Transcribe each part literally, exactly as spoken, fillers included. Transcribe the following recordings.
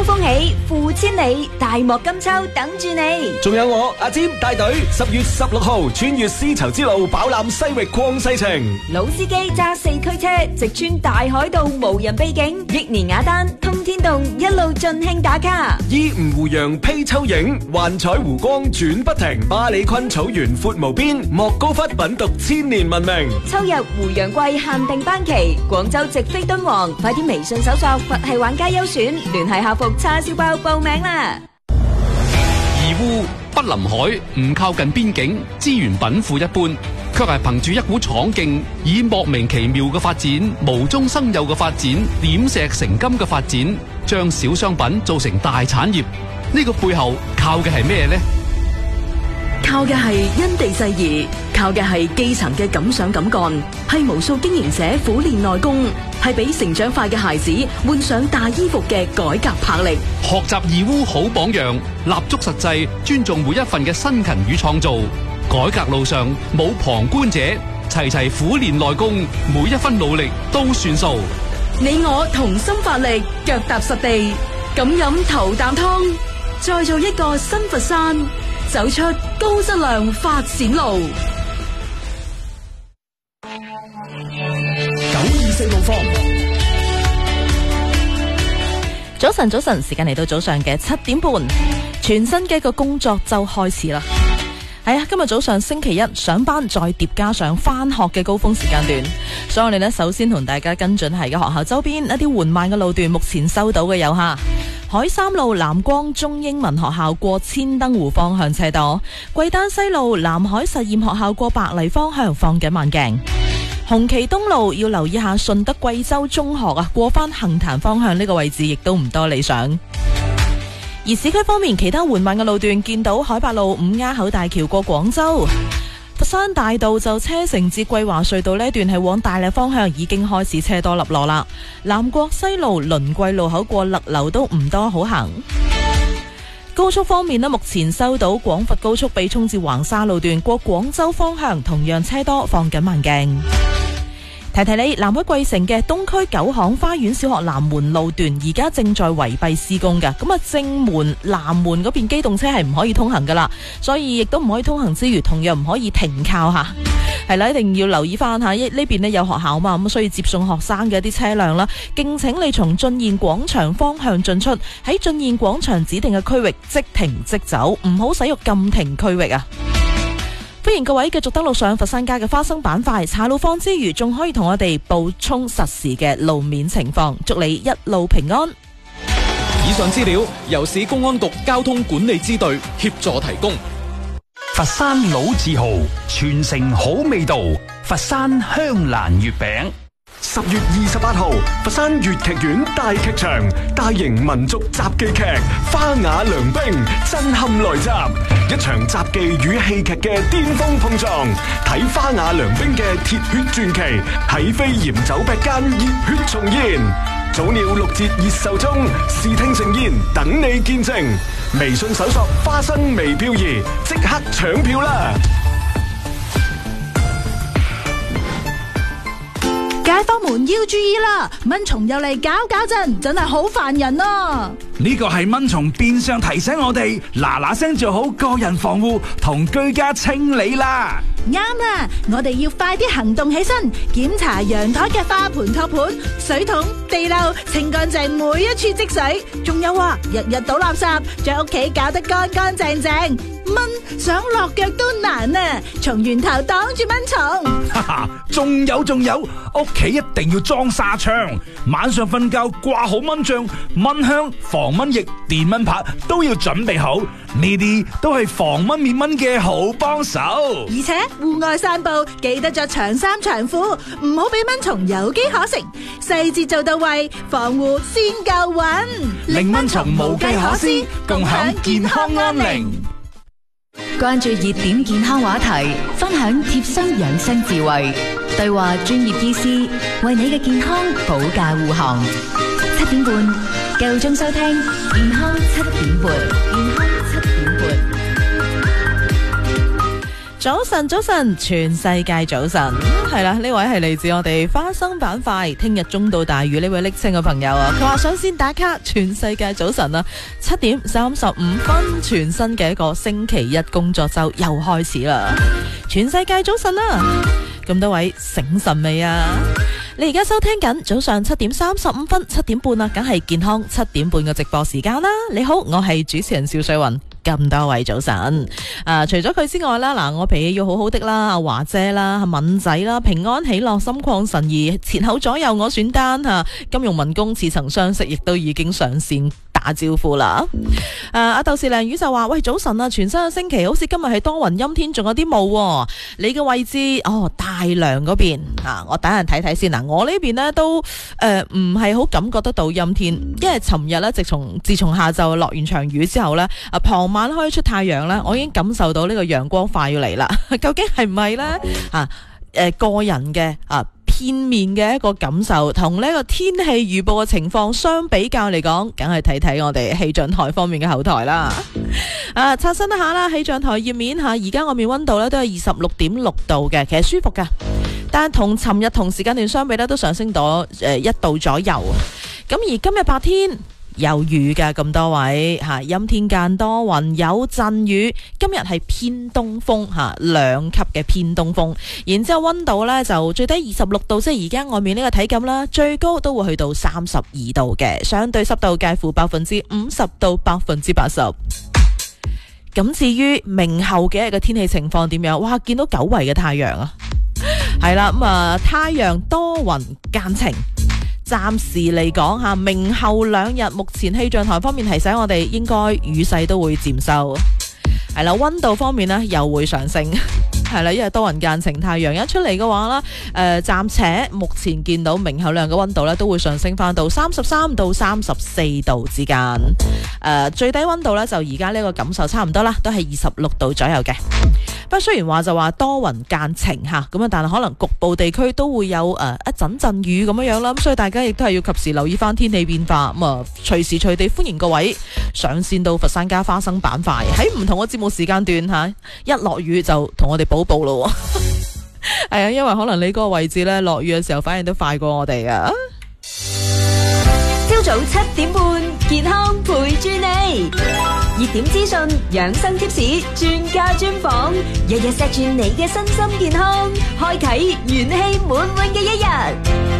風起，付千里，大漠金秋等住你。 仲有我阿尖帶隊，十月十六號穿越絲綢之路，飽覽西域曠世情。 老司機揸四驅車，直穿大海道，無人秘境，益年雅丹通天洞，一路盡興打卡。 依吳湖洋披秋影，幻彩湖光轉不停。巴里坤草原闊無邊，莫高窟品讀千年文明。 秋日湖洋季限定班期，廣州直飛敦煌，快啲微信搜索佛系玩家優選，聯繫客服叉燒包報名啦。 義烏不臨海，唔靠近邊境，資源稟賦一般，卻係憑住一股闖勁，以莫名其妙嘅發展、無中生有嘅發展、點石成金嘅發展，將小商品做成大產業。呢個背後靠嘅係咩呢？ 靠嘅係因地制宜，靠嘅係基層嘅敢想敢幹，係無數經營者苦練內功，係俾成長快嘅孩子換上大衣服嘅改革魄力。 學習義烏好榜樣，立足實際，尊重每一份嘅辛勤與創造。改革路上冇旁觀者，齊齊苦練內功，每一分努力都算數。 你我同心發力，腳踏實地，敢飲頭啖湯，再做一個新佛山，走出高質量發展路。 九二四路方。 早晨，早晨，時間嚟到早上嘅七點半，全新嘅一個工作周開始啦。係啊，今日早上星期一上班，再疊加上翻學嘅高峰時間段，所以我哋呢首先同大家跟進係嘅學校周邊一啲緩慢嘅路段，目前收到嘅有下海三路南光中英文學校過千燈湖方向車多，貴丹西路南海實驗學校過白泥方向放緊慢鏡。紅旗東路要留意下順德貴州中學啊，過返杏壇方向呢個位置亦都唔多理想。而市區方面，其他緩慢嘅路段見到海八路五鴉口大橋過廣州，佛山大道就車城至桂華隧道呢段係往大荔方向已經開始車多立落啦。南國西路輪桂路口過勒流都唔多好行。高速方面呢，目前收到廣佛高速被衝至橫沙路段過廣州方向同樣車多，放緊慢鏡。提提你，南海桂城嘅東區九巷花園小學南門路段而家正在圍蔽施工嘅，咁啊正門南門嗰邊機動車係唔可以通行噶啦，所以亦都唔可以通行之餘，同樣唔可以停靠吓，係啦，一定要留意翻吓，呢邊呢有學校嘛，咁所以接送學生嘅一啲車輛啦，敬請你從駿賢廣場方向進出，喺駿賢廣場指定嘅區域即停即走，唔好使用禁停區域啊！歡迎各位繼續登錄上佛山街嘅花生板塊，查路況之餘，仲可以同我哋補充實時嘅路面情況，祝你一路平安。 以上資料由市公安局交通管理支隊協助提供。 佛山老字號，傳承好味道，佛山香蘭月餅。 十月二十八號，佛山粵劇院大劇場大型民族雜技劇《花雅良兵》震撼來襲，一場雜技與戲劇嘅巔峰碰撞。睇《花雅良兵》嘅鐵血傳奇，喺飛檐走壁間熱血重現。早鳥六折熱售中，視聽盛宴等你見證。微信搜索花生微漂移，即刻搶票啦！ 街坊們要注意啦，蚊蟲又嚟搞搞震，真係好煩人啊！ 呢個係蚊蟲變相提醒我哋嗱嗱聲做好個人防護同居家清理啦。 啱啦，我哋要快啲行動起身，檢查陽台嘅花盆托盤、水桶、地漏，清乾淨每一處積水。仲有啊，日日倒垃圾，將屋企搞得乾乾淨淨。蚊想落腳都難啊！從源頭擋住蚊蟲。 哈哈，仲有仲有，屋企一定要裝紗窗，晚上瞓覺掛好蚊帳、蚊香、防蚊液、電蚊拍都要準備好，呢啲都係防蚊滅蚊嘅好幫手。 而且戶外散步記得着長衫長褲，唔好俾蚊蟲有機可乘，細節做到位，防護先夠穩， 令蚊蟲無計可施，共享健康安寧。 關注熱點健康話題，分享貼身養生智慧，對話專業醫師，為你嘅健康保駕護航。七點半，夠鐘收聽健康七點半，健康七點半。 早晨，早晨，全世界早晨，係啦，呢位係嚟自我哋花生板塊，聽日中到大雨呢位昵稱嘅朋友啊，佢話想先打卡，全世界早晨啊，七點三十五分，全新嘅一個星期一工作周又開始啦，全世界早晨啦，咁多位醒神未啊？你而家收聽緊早上七點三十五分，七點半啊，梗係健康七點半嘅直播時間啦。你好，我係主持人邵瑞雲。咁多位早晨，啊，除咗佢之外啦，嗱，我脾氣要好好的啦，阿華姐啦，敏仔啦，平安喜樂，心曠神怡，前後左右我選單吓，金融民工似曾相識，亦都已經上線打招呼啦。誒、啊，阿豆士靚魚就話：喂，早晨啊，全新嘅星期，好似今日係多雲陰天，仲有啲霧。你嘅位置哦，大良嗰邊啊，我等陣睇睇先嗱。我呢邊呢都誒唔係好感覺得到陰天，因為尋日呢，自從自從下晝落完場雨之後呢，啊傍晚開出太陽呢，我已經感受到呢個陽光快要嚟啦。究竟係唔係呢？啊，誒、呃、個人嘅啊。片面嘅一個感受，同呢個天氣預報嘅情況相比較嚟講，梗係睇睇我哋氣象台方面嘅後台啦。啊，刷新一下啦，氣象台頁面吓，而家外面溫度咧都係二十六點六度嘅，其實舒服噶。但係同尋日同時間段相比咧，都上升到誒一度左右。咁而今日白天有雨㗎，咁多位吓，陰天間多雲有陣雨。今日係偏東風吓，兩級嘅偏東風。然之後溫度呢就最低二十六度，即係而家外面呢個體感啦，最高都會去到三十二度嘅，相對濕度介乎百分之五十到百分之八十。咁至於明後嘅一個天氣情況點樣？哇，見到久違嘅太陽啊！係啦，咁啊，太陽多雲間晴。暫時嚟講吓，明後兩日目前氣象台方面提醒我哋，應該雨勢都會漸收。係啦，溫度方面呢又會上升。係啦，因為多雲間晴，太陽一出嚟嘅話啦，誒、呃，暫且目前見到明後兩日嘅溫度呢都會上升翻到三十三到三十四度之間。誒、呃，最低溫度呢就而家呢個感受差唔多啦，都係二十六度左右嘅。不過雖然話就話多雲間晴吓，咁啊，但係可能局部地區都會有誒、呃、一陣陣雨咁樣樣啦，咁所以大家亦都係要及時留意翻天氣變化，咁啊隨時隨地歡迎各位上線到佛山家花生板塊，喺唔同嘅節目時間段吓，一落雨就同我哋補報咯。係啊，因為可能你嗰個位置咧落雨嘅時候反應都快過我哋啊。 朝早七點半，健康陪住你。熱點資訊、養生貼士、專家專訪，日日錫住你嘅身心健康，開啟元氣滿滿嘅一日。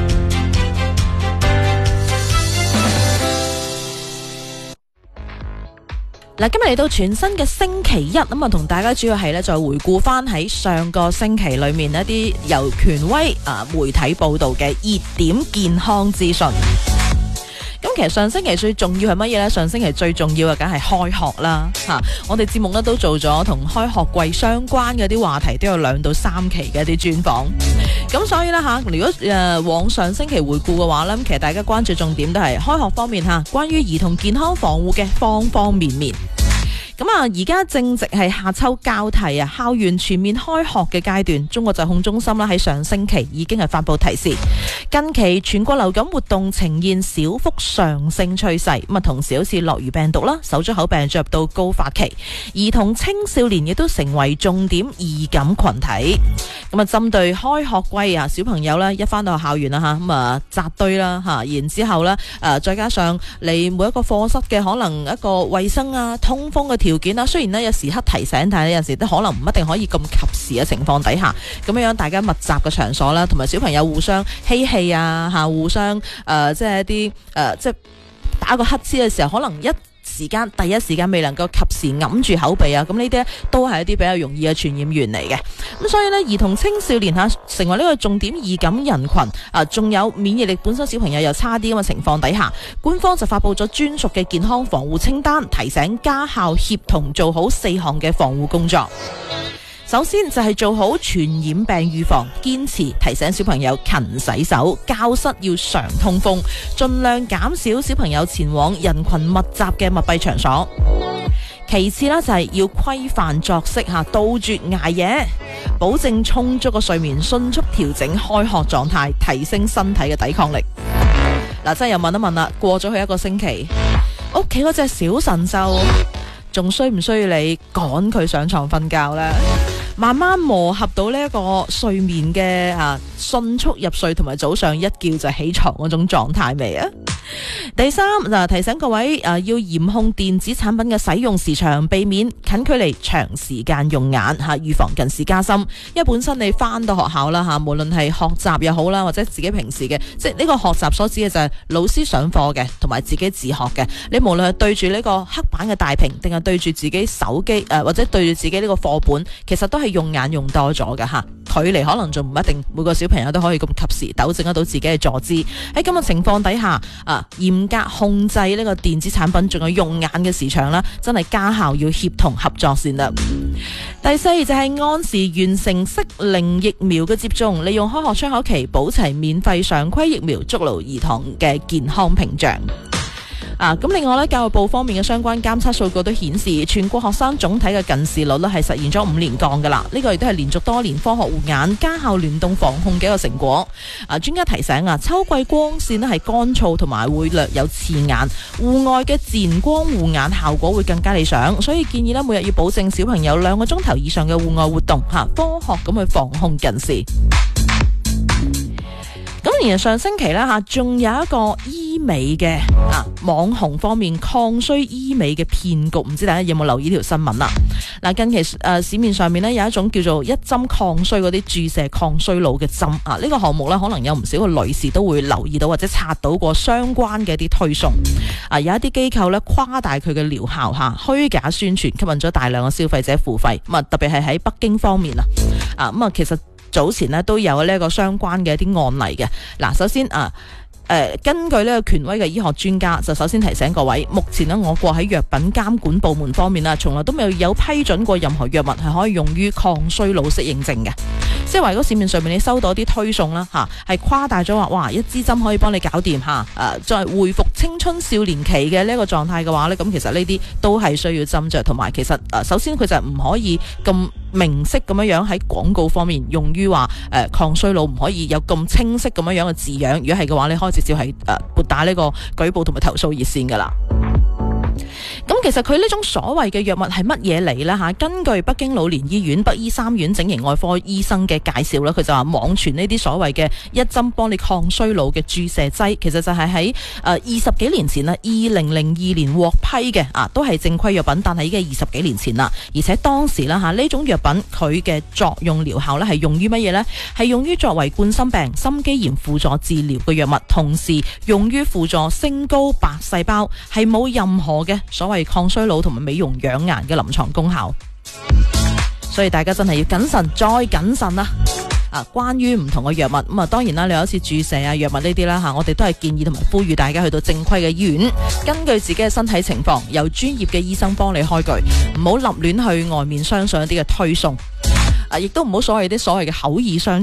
嗱，今日嚟到全新嘅星期一，咁啊，同大家主要係咧再回顧翻喺上個星期裏面一啲由權威啊媒體報道嘅熱點健康資訊。咁其實上星期最重要係乜嘢呢？上星期最重要嘅梗係開學啦，吓、啊、我哋節目咧都做咗同開學季相關嘅啲話題，都有兩到三期嘅一啲專訪。咁所以呢，吓，如果誒、呃、往上星期回顧嘅話呢，其實大家關注重點都係開學方面吓，關於兒童健康防護嘅方方面面。咁啊，而家正值係夏秋交替啊，校園全面開學嘅階段。中國疾控中心啦喺上星期已經係發布提示，近期全國流感活動呈現小幅上升趨勢。咁啊，同時好似諾如病毒啦、手足口病進入到高發期，兒童青少年亦都成為重點易感群體。咁啊，針對開學季啊，小朋友咧一翻到校園啦吓，咁啊紮堆啦吓，然之後咧誒，再加上你每一個課室嘅可能一個衛生啊、通風嘅條件啦，雖然呢有時刻提醒，但係有時都可能唔一定可以咁及時嘅情況底下，咁樣樣大家密集嘅場所啦，同埋小朋友互相嬉戲啊，吓互相誒、呃，即係一啲誒、呃，即係打個乞嗤嘅時候，可能一時間第一時間未能夠及時揞住口鼻啊，咁呢啲都係一啲比較容易嘅傳染源嚟嘅。咁所以呢，兒童青少年吓成為呢個重點易感人群啊，仲有免疫力本身小朋友又差啲咁嘅情況底下，官方就發布咗專屬嘅健康防護清單，提醒家校協同做好四項嘅防護工作。首先就係做好傳染病預防，堅持提醒小朋友勤洗手，教室要常通風，盡量減少小朋友前往人群密集嘅密閉場所。其次呢，就係要規範作息吓，杜絕捱夜，保證充足嘅睡眠，迅速調整開學狀態，提升身體嘅抵抗力。嗱，真係又問一問啦，過咗去一個星期，屋企嗰隻小神獸仲需唔需要你趕佢上床瞓覺呢？ 慢慢磨合到呢一個睡眠嘅啊迅速入睡同埋早上一叫就起床嗰種狀態未啊？第三就提醒各位誒、啊，要嚴控電子產品嘅使用時長，避免近距離長時間用眼吓，預防近視加深。因為本身你翻到學校啦吓，無論係學習又好啦，或者自己平時嘅，即係呢個學習所指嘅就係老師上課嘅，同埋自己自學嘅。你無論係對住呢個黑板嘅大屏，定係對住自己手機誒、呃，或者對住自己呢個課本，其實都係用眼用多咗嘅吓。距離可能仲唔一定每個小朋友都可以咁及時糾正得到自己嘅坐姿。喺咁嘅情況底下，啊嚴格控制呢個電子產品仲有用眼嘅時長啦，真係家校要協同合作先得。第四就係按時完成適齡疫苗嘅接種，利用開學窗口期保齊免費常規疫苗，築牢兒童嘅健康屏障。啊，咁另外咧，教育部方面嘅相關監測數據都顯示，全國學生總體嘅近視率咧係實現咗五年降噶啦。呢個亦都係連續多年科學護眼、家校聯動防控嘅一個成果。啊，專家提醒啊，秋季光線咧係乾燥同埋會略有刺眼，戶外嘅自然光護眼效果會更加理想，所以建議咧每日要保證小朋友兩個鐘頭以上嘅戶外活動，吓科學咁去防控近視。咁連上星期啦吓，仲有一個醫美嘅啊網紅方面抗衰醫美嘅騙局，唔知大家有冇留意呢條新聞啦？嗱，近期誒、呃、市面上面咧有一種叫做一針抗衰嗰啲注射抗衰老嘅針啊，呢、這個項目咧可能有唔少嘅女士都會留意到或者刷到過相關嘅一啲推送啊，有一啲機構咧誇大佢嘅療效吓，虛假宣傳，吸引咗大量嘅消費者付費。咁啊，特別係喺北京方面啊，啊咁啊，其實。早前呢都有呢一個相關嘅一啲案例嘅。嗱，首先啊，誒、呃、根據呢個權威嘅醫學專家，就首先提醒各位，目前呢我國喺藥品監管部門方面啊，從來都未有批准過任何藥物係可以用於抗衰老適應症嘅。即係話，如果市面上面你收到啲推送啦嚇，係誇大咗話，哇一支針可以幫你搞掂嚇，誒再恢復青春少年期嘅呢一個狀態嘅話呢，咁其實呢啲都係需要斟酌，同埋其實誒首先佢就唔可以咁明晰咁樣樣喺廣告方面用於話誒抗衰老，唔可以有咁清晰咁樣樣嘅字樣。如果係嘅話，你可以直接係誒撥打呢個舉報同埋投訴熱線噶啦。咁其實佢呢種所謂嘅藥物係乜嘢嚟呢？吓？根據北京老年醫院北醫三院整形外科醫生嘅介紹啦，佢就話網傳呢啲所謂嘅一針幫你抗衰老嘅注射劑，其實就係喺誒二十幾年前啦，二零零二年獲批嘅啊，都係正規藥品，但係已經係二十幾年前啦。而且當時啦吓，呢種藥品佢嘅作用療效咧係用於乜嘢呢？係用於作為冠心病、心肌炎輔助治療嘅藥物，同時用於輔助升高白細胞，係冇任何嘅所謂抗衰老同埋美容養顏嘅臨床功效。所以大家真係要謹慎再謹慎啦！啊，關於唔同嘅藥物咁啊，當然啦，你有一次注射啊、藥物呢啲啦吓，我哋都係建議同埋呼籲大家去到正規嘅醫院，根據自己嘅身體情況，由專業嘅醫生幫你開具，唔好立亂去外面相信一啲嘅推送，啊，亦都唔好所謂啲所謂嘅口耳相